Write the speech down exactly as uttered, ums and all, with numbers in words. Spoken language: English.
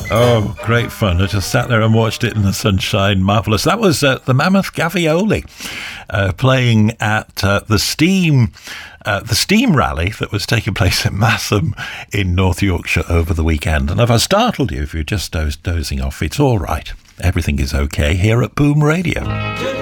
Oh, great fun. I just sat there and watched it in the sunshine. Marvellous. That was uh, the Mammoth Gavioli uh, playing at uh, the Steam uh, the Steam Rally that was taking place at Massam in North Yorkshire over the weekend. And if I startled you, if you're just doz- dozing off, it's all right. Everything is okay here at Boom Radio.